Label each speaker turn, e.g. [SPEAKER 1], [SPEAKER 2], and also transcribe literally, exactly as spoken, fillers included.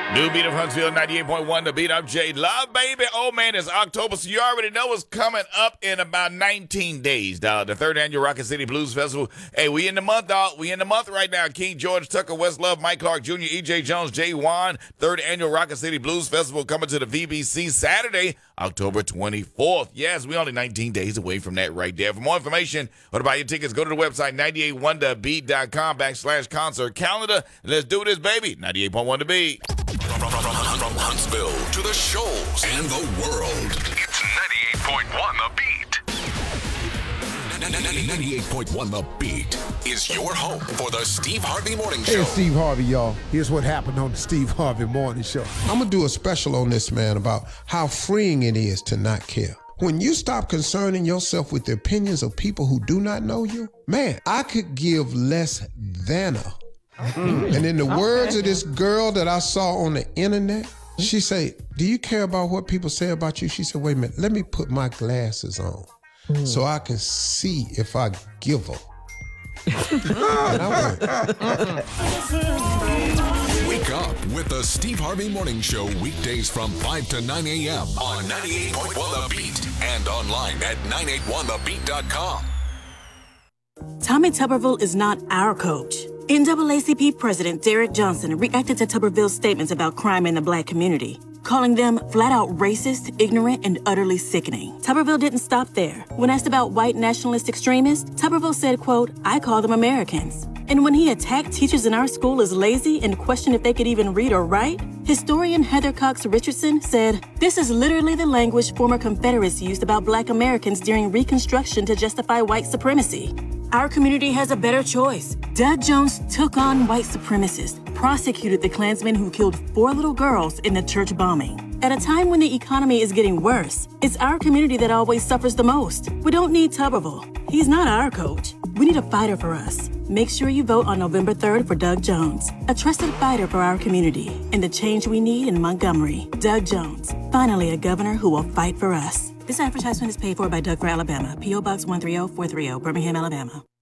[SPEAKER 1] New beat of Huntsville, ninety-eight point one, the beat. I'm Jay Love, baby. Oh, man, it's October, so you already know what's coming up in about nineteen days, dog. The third annual Rocket City Blues Festival. Hey, we in the month, dog. We in the month right now. King George, Tucker, Westlove, Mike Clark Junior, E J Jones, Jay Wan. Third annual Rocket City Blues Festival coming to the V B C Saturday, October twenty-fourth. Yes, we only nineteen days away from that right there. For more information or to buy your tickets, go to the website, ninety-eight one the beat dot com backslash concert calendar. Let's do this, baby. ninety-eight point one The Beat.
[SPEAKER 2] From, from, from, from Huntsville to the shoals and the world, it's ninety-eight point one The Beat. ninety-eight point one The Beat is your home for the Steve Harvey Morning Show.
[SPEAKER 3] Hey, Steve Harvey, y'all. Here's what happened on the Steve Harvey Morning Show.
[SPEAKER 4] I'm going to do a special on this, man, about how freeing it is to not care. When you stop concerning yourself with the opinions of people who do not know you, man, I could give less than a. Mm. And in the words of this girl that I saw on the internet, she said, do you care about what people say about you? She said, wait a minute, let me put my glasses on mm. so I can see if I give them. And I went,
[SPEAKER 2] Wake up with the Steve Harvey Morning Show weekdays from five to nine a.m. on ninety-eight point one The Beat and online at nine eight one the beat dot com.
[SPEAKER 5] Tommy Tuberville is not our coach. N double A C P President Derek Johnson reacted to Tuberville's statements about crime in the black community, calling them flat-out racist, ignorant, and utterly sickening. Tuberville didn't stop there. When asked about white nationalist extremists, Tuberville said, quote, I call them Americans. And when he attacked teachers in our school as lazy and questioned if they could even read or write, historian Heather Cox Richardson said, this is literally the language former Confederates used about black Americans during Reconstruction to justify white supremacy. Our community has a better choice. Doug Jones took on white supremacists, prosecuted the Klansmen who killed four little girls in the church bombing. At a time when the economy is getting worse, it's our community that always suffers the most. We don't need Tuberville. He's not our coach. We need a fighter for us. Make sure you vote on November third for Doug Jones, a trusted fighter for our community and the change we need in Montgomery. Doug Jones, finally a governor who will fight for us. This advertisement is paid for by Doug for Alabama, P O Box one three zero four three zero, Birmingham, Alabama.